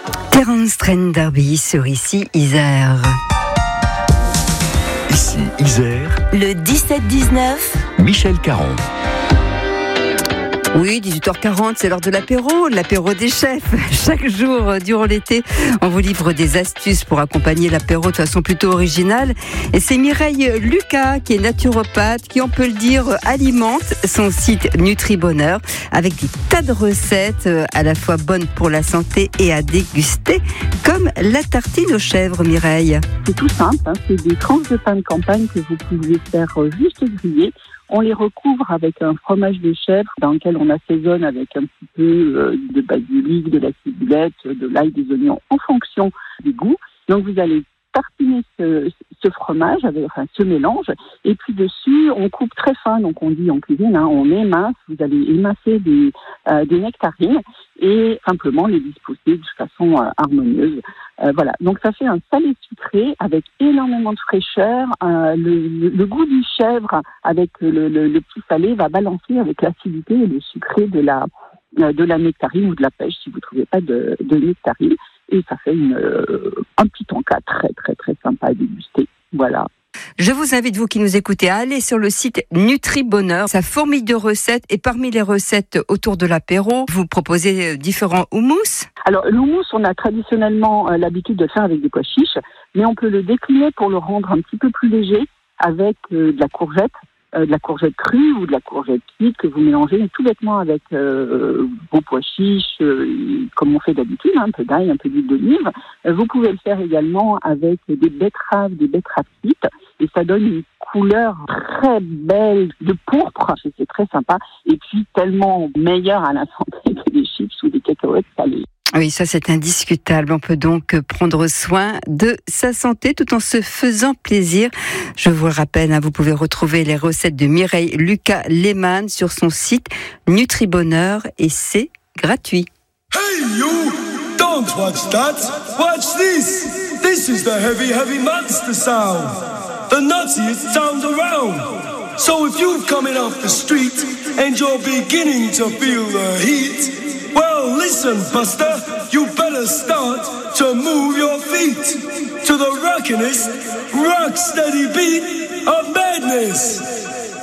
Terence Trent D'Arby sur Ici Isère. Ici Isère. Le 17-19. Michel Caron. Oui, 18h40, c'est l'heure de l'apéro des chefs. Chaque jour, durant l'été, on vous livre des astuces pour accompagner l'apéro de façon plutôt originale. Et c'est Mireille Lucas, qui est naturopathe, qui, on peut le dire, alimente son site NutriBonheur avec des tas de recettes à la fois bonnes pour la santé et à déguster, comme la tartine aux chèvres, Mireille. C'est tout simple, c'est des tranches de pain de campagne que vous pouvez faire juste griller. On les recouvre avec un fromage de chèvre dans lequel on assaisonne avec un petit peu de basilic, de la ciboulette, de l'ail, des oignons en fonction du goût. Donc vous allez tartiner ce fromage, ce mélange, et puis dessus on coupe très fin, donc on dit en cuisine, on émince, vous allez émincer des nectarines et simplement les disposer de façon harmonieuse. Voilà, donc ça fait un salé sucré avec énormément de fraîcheur. Le goût du chèvre avec le petit salé va balancer avec l'acidité et le sucré de la nectarine ou de la pêche si vous ne trouvez pas de nectarine. Et ça fait un petit encas très très très sympa à déguster. Voilà. Je vous invite, vous qui nous écoutez, à aller sur le site NutriBonheur. Ça fourmille de recettes et parmi les recettes autour de l'apéro, vous proposez différents houmous. Alors l'houmous, on a traditionnellement l'habitude de le faire avec des pois chiches, mais on peut le décliner pour le rendre un petit peu plus léger avec de la courgette crue ou de la courgette cuite que vous mélangez tout bêtement avec vos pois chiches, comme on fait d'habitude, un peu d'ail, un peu d'huile d'olive. Vous pouvez le faire également avec des betteraves cuites, et ça donne une couleur très belle de pourpre. C'est très sympa, et puis tellement meilleur à la santé que des chips ou des cacahuètes salées. Oui, ça c'est indiscutable. On peut donc prendre soin de sa santé tout en se faisant plaisir. Je vous le rappelle, vous pouvez retrouver les recettes de Mireille Lucas Lehmann sur son site NutriBonheur et c'est gratuit. Hey you! Don't watch that! Watch this! This is the heavy, heavy monster sound! The nuttiest sound around! So if you're coming off the street and you're beginning to feel the heat, well, listen, Buster, you better start to move your feet to the rockinest, rock-steady beat of madness.